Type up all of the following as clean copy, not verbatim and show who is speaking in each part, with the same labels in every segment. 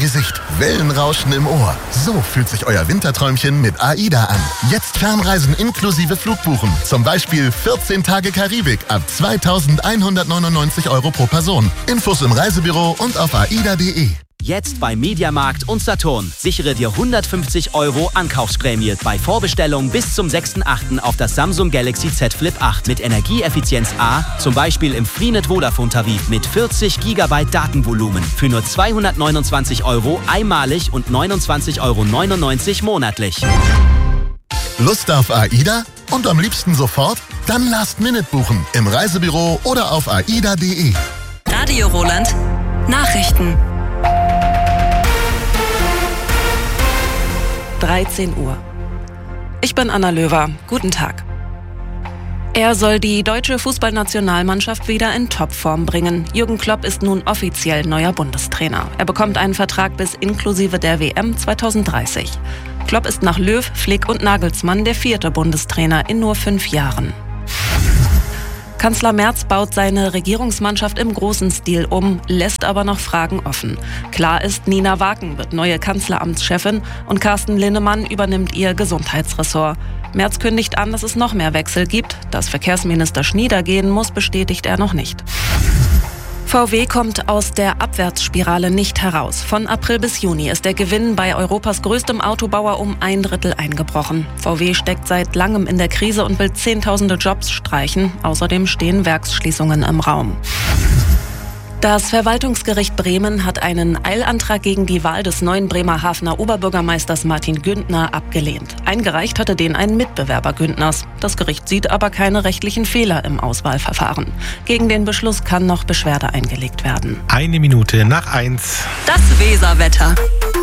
Speaker 1: Gesicht, Wellenrauschen im Ohr. So fühlt sich euer Winterträumchen mit AIDA an. Jetzt Fernreisen inklusive Flugbuchen. Zum Beispiel 14 Tage Karibik ab 2.199 € pro Person. Infos im Reisebüro und auf aida.de.
Speaker 2: Jetzt bei Mediamarkt und Saturn. Sichere dir 150 € Ankaufsprämie bei Vorbestellung bis zum 6.8. auf das Samsung Galaxy Z Flip 8 mit Energieeffizienz A, zum Beispiel im Freenet Vodafone Tarif mit 40 GB Datenvolumen für nur 229 € einmalig und 29,99 € monatlich.
Speaker 1: Lust auf AIDA? Und am liebsten sofort? Dann Last Minute buchen im Reisebüro oder auf aida.de.
Speaker 3: Radio Roland Nachrichten.
Speaker 4: 13 Uhr. Ich bin Anna Löwer. Guten Tag. Er soll die deutsche Fußballnationalmannschaft wieder in Topform bringen. Jürgen Klopp ist nun offiziell neuer Bundestrainer. Er bekommt einen Vertrag bis inklusive der WM 2030. Klopp ist nach Löw, Flick und Nagelsmann der 4. Bundestrainer in nur 5 Jahren. Kanzler Merz baut seine Regierungsmannschaft im großen Stil um, lässt aber noch Fragen offen. Klar ist, Nina Waken wird neue Kanzleramtschefin und Carsten Linnemann übernimmt ihr Gesundheitsressort. Merz kündigt an, dass es noch mehr Wechsel gibt. Dass Verkehrsminister Schnieder gehen muss, bestätigt er noch nicht. VW kommt aus der Abwärtsspirale nicht heraus. Von April bis Juni ist der Gewinn bei Europas größtem Autobauer um 1/3 eingebrochen. VW steckt seit langem in der Krise und will Zehntausende Jobs streichen. Außerdem stehen Werksschließungen im Raum. Das Verwaltungsgericht Bremen hat einen Eilantrag gegen die Wahl des neuen Bremerhavener Oberbürgermeisters Martin Güntner abgelehnt. Eingereicht hatte den ein Mitbewerber Güntners. Das Gericht sieht aber keine rechtlichen Fehler im Auswahlverfahren. Gegen den Beschluss kann noch Beschwerde eingelegt werden.
Speaker 5: 1:01.
Speaker 3: Das Weserwetter.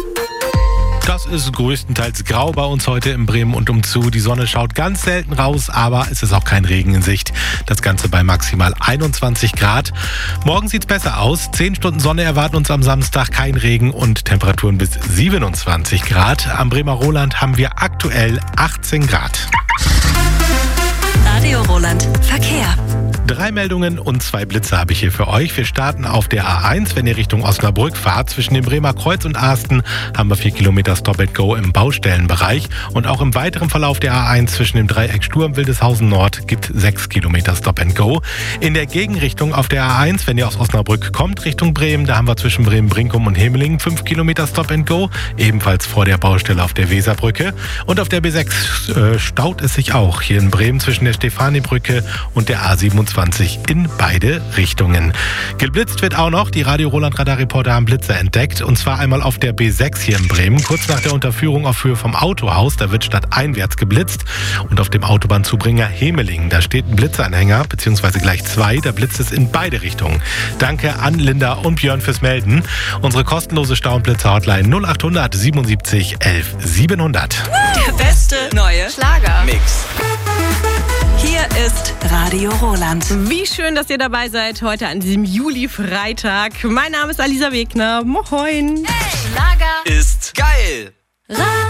Speaker 5: Das ist größtenteils grau bei uns heute in Bremen und umzu. Die Sonne schaut ganz selten raus, aber es ist auch kein Regen in Sicht. Das Ganze bei maximal 21 Grad. Morgen sieht's besser aus. 10 Stunden Sonne erwarten uns am Samstag, kein Regen und Temperaturen bis 27 Grad. Am Bremer Roland haben wir aktuell 18 Grad.
Speaker 3: Radio Roland Verkehr.
Speaker 5: 3 Meldungen und 2 Blitze habe ich hier für euch. Wir starten auf der A1, wenn ihr Richtung Osnabrück fahrt. Zwischen dem Bremer Kreuz und Asten haben wir 4 Kilometer Stop-and-Go im Baustellenbereich. Und auch im weiteren Verlauf der A1 zwischen dem Dreieck Sturm-Wildeshausen Nord gibt 6 Kilometer Stop-and-Go. In der Gegenrichtung auf der A1, wenn ihr aus Osnabrück kommt Richtung Bremen, da haben wir zwischen Bremen-Brinkum und Hemelingen 5 Kilometer Stop-and-Go. Ebenfalls vor der Baustelle auf der Weserbrücke. Und auf der B6 staut es sich auch hier in Bremen zwischen der Stefanibrücke und der A27 in beide Richtungen. Geblitzt wird auch noch. Die Radio Roland Radarreporter haben Blitze entdeckt. Und zwar einmal auf der B6 hier in Bremen. Kurz nach der Unterführung auf Höhe vom Autohaus. Da wird stadteinwärts geblitzt. Und auf dem Autobahnzubringer Hemelingen. Da steht ein Blitzanhänger, beziehungsweise gleich 2. Da blitzt es in beide Richtungen. Danke an Linda und Björn fürs Melden. Unsere kostenlose Stau- und Blitzer-Hotline 0800 77 11 700.
Speaker 3: Der beste neue
Speaker 6: Schlagermix.
Speaker 3: Hier ist Radio Roland.
Speaker 6: Wie schön, dass ihr dabei seid heute an diesem Juli-Freitag. Mein Name ist Alisa Wegner. Moin.
Speaker 3: Hey, Schlager
Speaker 7: ist geil.